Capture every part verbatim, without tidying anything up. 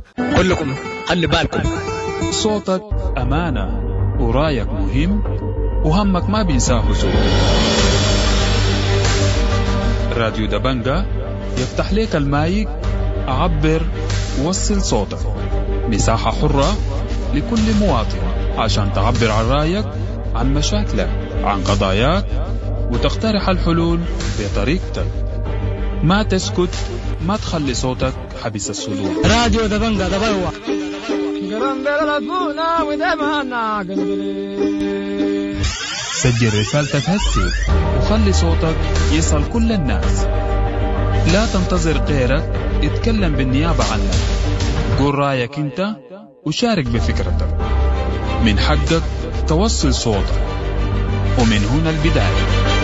كلكم خلي بالكم. صوتك أمانة ورايك مهم وهمك ما بينساه زول. راديو دبنجة يفتح لك المايك، عبر وصل صوتك. مساحة حرة لكل مواطن عشان تعبر عن رايك، عن مشاكلك، عن قضاياك، وتقترح الحلول بطريقتك. ما تسكت، ما تخلي صوتك حبس الصدور. راديو دبنجة دبوة. سجل رسالتك هسي وخلي صوتك يصل كل الناس. لا تنتظر غيرك اتكلم بالنيابة عنك. قول رأيك انت وشارك بفكرتك. من حقك توصل صوتك، ومن هنا البداية.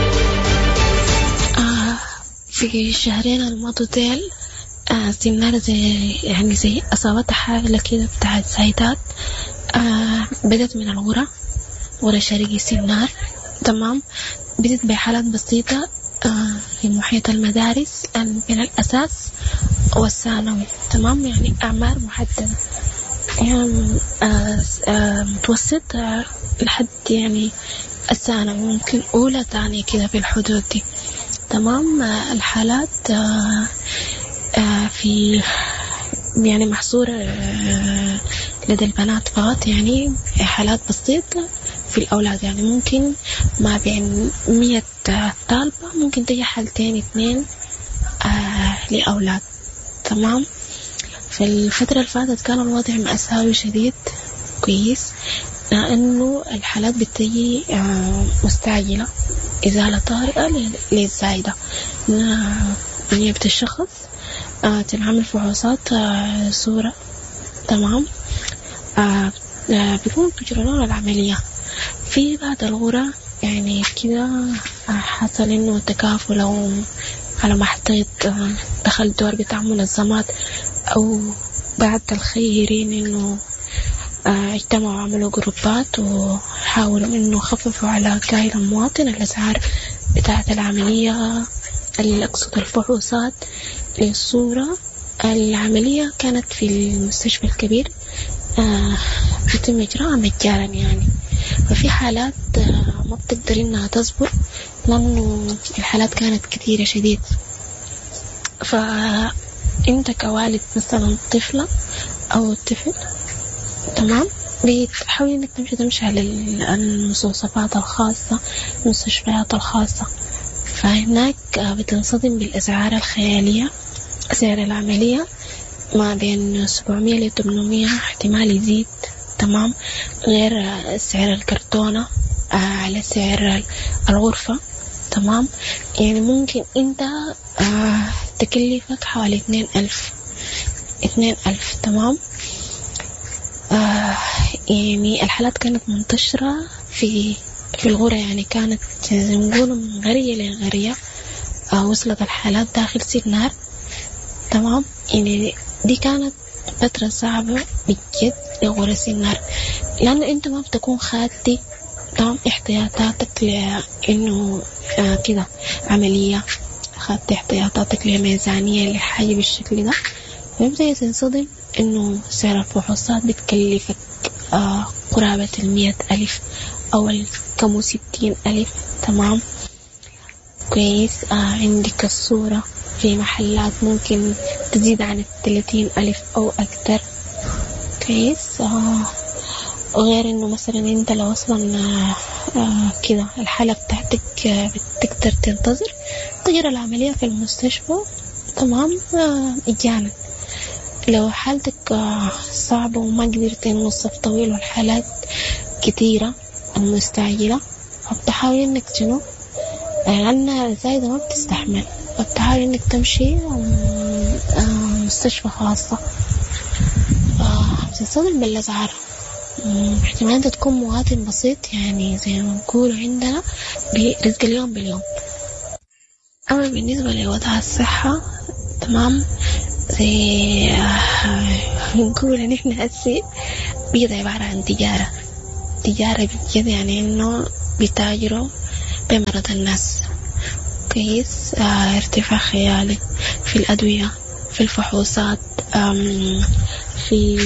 آه في الشهرين الماضيين آه سنار زي يعني زي أصابتها حالة كده بتاعت زايدات. آه بدت من الغرة غرة شرقي سنار. تمام. بدت بحالات بسيطة آه في محيط المدارس بين الأساس والثانوي. تمام. يعني أعمار محددة، يعني آه آه متوسط آه لحد يعني الثانوي، ممكن أولى ثانية كده في الحدود دي. تمام. آه الحالات آه آه في يعني محصورة آه لدى البنات فقط، يعني حالات بسيطة. في الأولاد يعني ممكن ما بين مية طالبة ممكن تجي حالتين اثنين آه لأولاد. تمام. في الفترة اللي فاتت كان الوضع مأساوي شديد. كويس. لأنه الحالات بتجي آه مستعجلة، إزالة طارئة للزايدة. نيابة الشخص آه تنعمل فحوصات آه صورة. تمام. آه آه بيكون تجربون العملية في بعض الغرة. يعني كده حصل إنه تكافل أو على ما حطيت دخل دور بتاع منظمات أو بعد الخيرين إنه اجتمعوا عملوا جروبات وحاولوا إنه خففوا على كاهل المواطن الأسعار بتاعة العملية، اللي أقصد الفحوصات للصورة. العملية كانت في المستشفى الكبير يتم إجراءها مجانا يعني. ففي حالات ما بتقدر إنها تصبر لأنه الحالات كانت كثيرة شديد. فأنت كوالد مثلا طفلة أو طفل، تمام، بتحاول إنك تمشي تمشي على المستوصفات الخاصة، المستشفيات الخاصة. فهناك بتنصدم بالأسعار الخيالية. سعر العملية ما بين سبعمية لثمانمية، احتمال يزيد. تمام. غير سعر الكرتونة على سعر الغرفة. تمام. يعني ممكن انت آه تكلفك حوالي اثنين ألف اثنين ألف. تمام. آه يعني الحالات كانت منتشرة في في الغرة، يعني كانت زي ما نقول من غرية لغرية. آه وصلت الحالات داخل سنار. تمام. يعني دي كانت فترة صعبة بجد لغرة سنار، لأن أنت ما بتكون خادي تمام احتياطاتك لأنه آه كده عملية، خدت احتياطاتك لميزانية لحاجة بالشكل ده. فيبدأ تنصدم إنه سعر الفحوصات بتكلفك آه قرابة المية ألف أو الكم ستين ألف. تمام. كويس. آه عندك الصورة في محلات ممكن تزيد عن الثلاثين ألف أو أكثر. كويس. آه وغير إنه مثلا أنت لو أصلا آه آه كده الحالة بتاعتك آه بتقدر تنتظر تجرى العملية في المستشفى. تمام. آه مجانا. لو حالتك آه صعبة وما قدرت إنه الصف طويل والحالات كثيرة ومستعجلة، فبتحاول إنك شنو، لأن زايدة ما بتستحمل، فبتحاول إنك تمشي مستشفى خاصة. بتنصدم بالأسعار. احتمال أنت تكون مواطن بسيط، يعني زي ما نقول عندنا برزق اليوم باليوم. أما بالنسبة لوضع الصحة، تمام، زي نقول إن إحنا هسي بيض عبارة عن تجارة تجارة بجد، يعني إنه بيتاجروا بمرض الناس. كويس. اه ارتفاع خيالي في الأدوية، في الفحوصات، في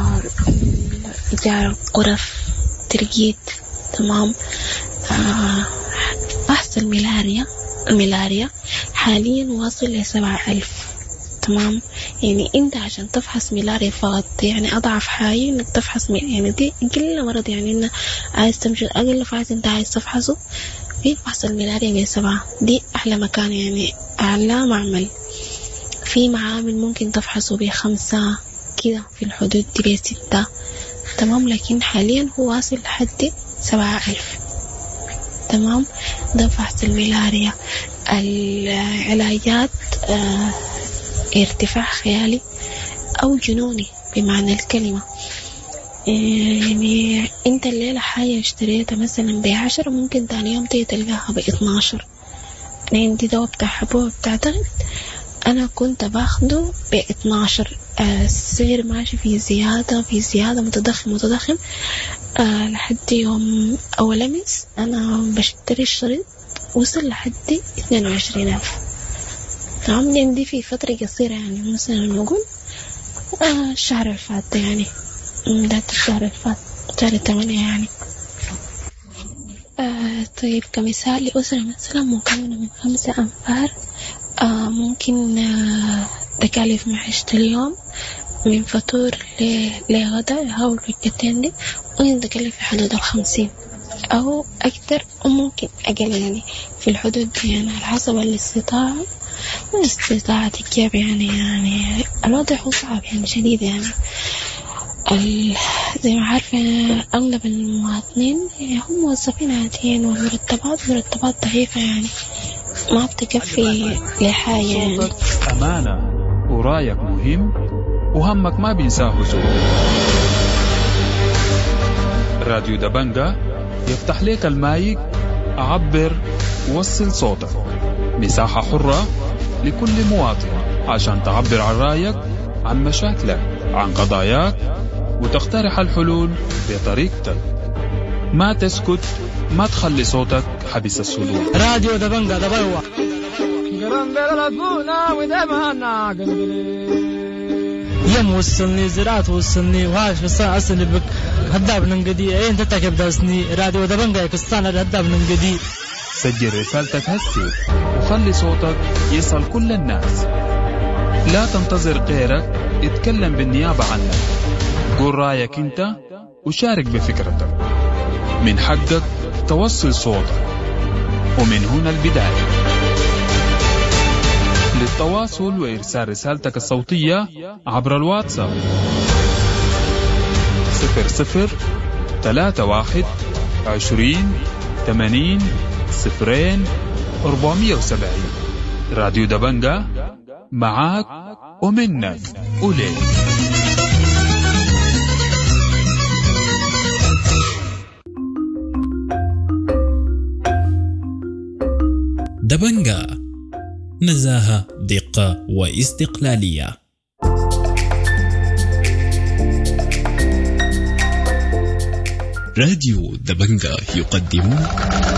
إدارة غرف ترقيد. تمام. فحص الملاريا الملاريا حاليا واصل لسبعة ألف. تمام. يعني انت عشان تفحص ملاريا فقط يعني اضعف حاجة انك تفحص يعني دي اقل مرض يعني انه عايز تمشي اقل فحص انت عايز تفحصه في فحص الملاريا بسبعة. دي احلى مكان يعني اعلى معمل. في معامل ممكن تفحصه بخمسة كده في الحدود دي بستة. تمام. لكن حاليا هو واصل لحد سبعة ألف. تمام. ده فحص الملاريا. العلاجات اه ارتفاع خيالي أو جنوني بمعنى الكلمة. يعني انت الليلة حاجة اشتريتها مثلا بعشرة ممكن تاني يوم تيجي تلقاها باتناشر. أنا عندي دواء بتاع حبوب بتاع ضغط أنا كنت باخده باتناشر. آه السعر ماشي في زيادة في زيادة متضخم متضخم آه لحد يوم أول أمس أنا بشتري الشريط وصل لحد اثنين وعشرين ألف. تمام. دي في فترة قصيرة يعني مثلا نقول آه الشهر الفات يعني بداية الشهر الفات شهر ثمانية يعني. آه طيب كمثال لأسرة مثلا مكونة من خمسة أنفار آه ممكن آه تكاليف معيشة اليوم من فطور لغداء هاو الوجبتين دي ممكن تكلف في حدود الخمسين أو أكثر وممكن أقل يعني في الحدود دي يعني على حسب الاستطاعة استطاعة الجيب يعني. يعني الوضع هو صعب يعني شديد يعني زي ما عارفة أغلب المواطنين هم موظفين عاديين والمرتبات مرتبات ضعيفة يعني ما بتكفي لحاجة يعني. صوتك أمانة ورأيك مهم وهمك ما بينساه زول. راديو دبنجة يفتح لك المايك. عبر ووصل صوتك. مساحة حرة لكل مواطن عشان تعبر عن رأيك عن مشاكلك عن قضاياك وتقترح الحلول بطريقتك. ما تسكت ما تخلي صوتك حبس الصدور. راديو دبنجة دبوا يم وصلني زراعة وصلني وهاش في الساعة أصلي بك هداب ننقدي أين تتكب داسني راديو دبنجة كستان هداب ننقدي. سجل رسالتك هسي وخلي صوتك يصل كل الناس. لا تنتظر غيرك اتكلم بالنيابة عنك. قول رأيك انت وشارك بفكرتك. من حقك توصل صوتك ومن هنا البداية. للتواصل وإرسال رسالتك الصوتية عبر الواتساب صفر صفر ثلاثة واحد عشرين ثمانين صفرين أربعمية وسبعين. راديو دبنجة معاك ومنك وليك. دبنجة نزاهة دقة واستقلالية. راديو دبنجة يقدم